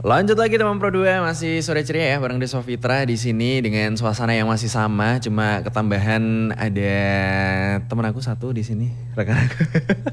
Lanjut lagi teman Pro 2, masih sore ceria ya bareng Deso Fitra di sini dengan suasana yang masih sama, cuma ketambahan ada teman aku satu di sini, rekan aku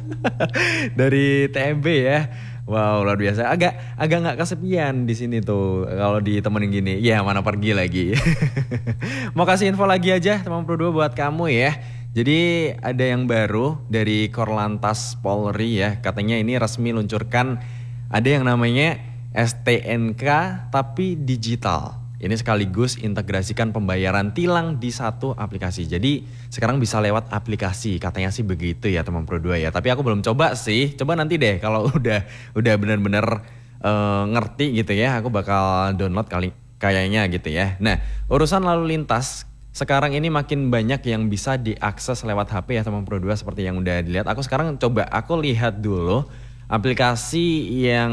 dari TMB ya. Wow, luar biasa. Agak nggak kesepian di sini tuh kalau ditemenin gini. Ya, mana pergi lagi. Mau kasih info lagi aja teman Pro 2 buat kamu ya. Jadi ada yang baru dari Korlantas Polri ya. Katanya ini resmi luncurkan ada yang namanya STNK tapi digital. Ini sekaligus integrasikan pembayaran tilang di satu aplikasi. Jadi sekarang bisa lewat aplikasi, katanya sih begitu ya teman Pro 2 ya. Tapi aku belum coba sih. Coba nanti deh kalau udah benar-benar ngerti gitu ya, aku bakal download kayaknya gitu ya. Nah, urusan lalu lintas sekarang ini makin banyak yang bisa diakses lewat HP ya teman Pro 2 seperti yang udah dilihat. Aku sekarang aku lihat dulu aplikasi yang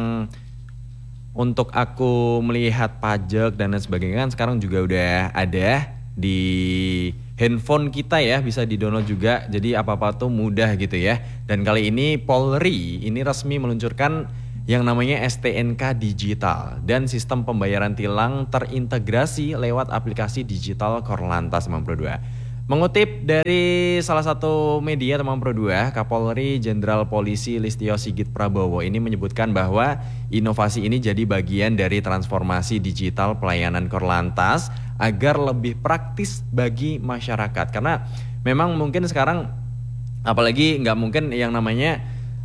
untuk aku melihat pajak dan lain sebagainya kan sekarang juga udah ada di handphone kita ya, bisa di-download juga. Jadi apa-apa tuh mudah gitu ya. Dan kali ini Polri ini resmi meluncurkan yang namanya STNK digital dan sistem pembayaran tilang terintegrasi lewat aplikasi digital Korlantas teman Pro 2. Mengutip dari salah satu media teman Pro 2, Kapolri Jenderal Polisi Listio Sigit Prabowo ini menyebutkan bahwa inovasi ini jadi bagian dari transformasi digital pelayanan Korlantas agar lebih praktis bagi masyarakat. Karena memang mungkin sekarang apalagi nggak mungkin yang namanya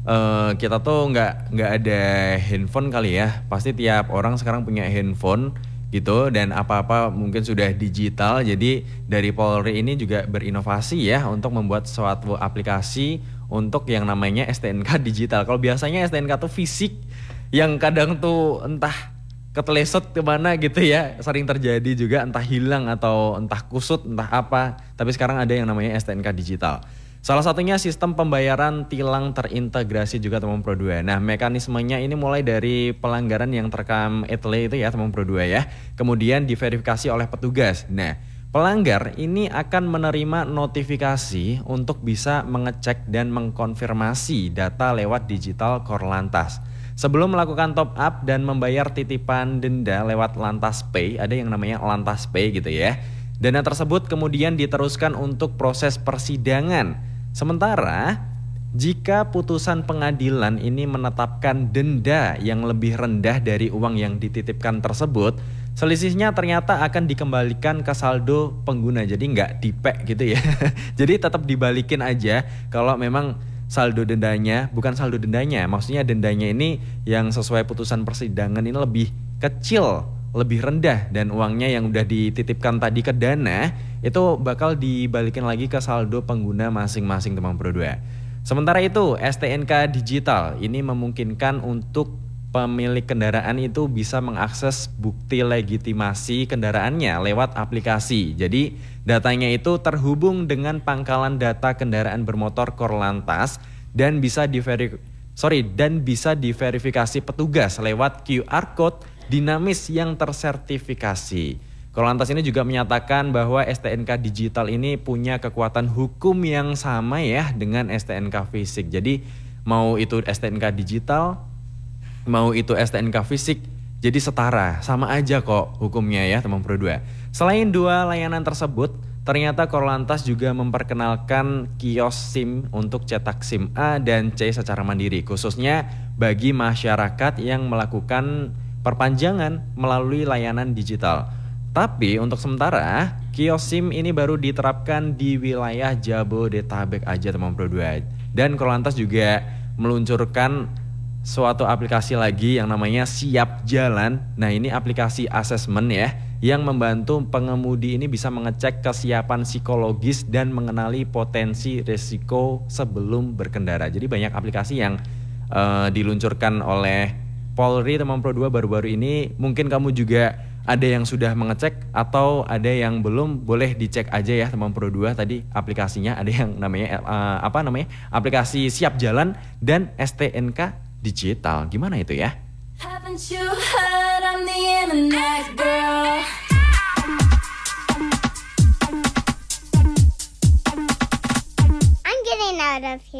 kita tuh nggak ada handphone kali ya. Pasti tiap orang sekarang punya handphone gitu dan apa-apa mungkin sudah digital. Jadi dari Polri ini juga berinovasi ya untuk membuat suatu aplikasi untuk yang namanya STNK digital. Kalau biasanya STNK tuh fisik yang kadang tuh entah ketelesot kemana gitu ya, sering terjadi juga, entah hilang atau entah kusut entah apa. Tapi sekarang ada yang namanya STNK digital. Salah satunya sistem pembayaran tilang terintegrasi juga teman Pro 2. Nah, mekanismenya ini mulai dari pelanggaran yang terekam etle itu ya teman Pro 2 ya. Kemudian diverifikasi oleh petugas. Nah, pelanggar ini akan menerima notifikasi untuk bisa mengecek dan mengkonfirmasi data lewat digital Korlantas. Sebelum melakukan top up dan membayar titipan denda lewat Lantas Pay, ada yang namanya Lantas Pay gitu ya. Dana tersebut kemudian diteruskan untuk proses persidangan. Sementara jika putusan pengadilan ini menetapkan denda yang lebih rendah dari uang yang dititipkan tersebut, selisihnya ternyata akan dikembalikan ke saldo pengguna. Jadi nggak dipek gitu ya. Jadi tetap dibalikin aja kalau memang saldo dendanya, bukan saldo dendanya, maksudnya dendanya ini yang sesuai putusan persidangan ini lebih kecil, lebih rendah, dan uangnya yang udah dititipkan tadi ke dana itu bakal dibalikin lagi ke saldo pengguna masing-masing teman Pro 2. Sementara itu STNK digital ini memungkinkan untuk pemilik kendaraan itu bisa mengakses bukti legitimasi kendaraannya lewat aplikasi. Jadi datanya itu terhubung dengan pangkalan data kendaraan bermotor Korlantas dan bisa diverifikasi petugas lewat QR code dinamis yang tersertifikasi. Korlantas ini juga menyatakan bahwa STNK digital ini punya kekuatan hukum yang sama ya dengan STNK fisik. Jadi mau itu STNK digital, mau itu STNK fisik, jadi setara, sama aja kok hukumnya ya teman Pro 2. Selain dua layanan tersebut, ternyata Korlantas juga memperkenalkan kios SIM untuk cetak SIM A dan C secara mandiri, khususnya bagi masyarakat yang melakukan perpanjangan melalui layanan digital. Tapi untuk sementara, kios SIM ini baru diterapkan di wilayah Jabodetabek aja teman Pro 2. Dan Korlantas juga meluncurkan suatu aplikasi lagi yang namanya Siap Jalan. Nah, ini aplikasi asesmen ya, yang membantu pengemudi ini bisa mengecek kesiapan psikologis dan mengenali potensi risiko sebelum berkendara. Jadi banyak aplikasi yang diluncurkan oleh Polri teman Pro 2 baru-baru ini. Mungkin kamu juga ada yang sudah mengecek atau ada yang belum, boleh dicek aja ya teman Pro 2 tadi aplikasinya. Ada yang namanya aplikasi Siap Jalan dan STNK digital. Gimana itu ya? Haven't you heard I'm the internet girl? I'm getting out of here.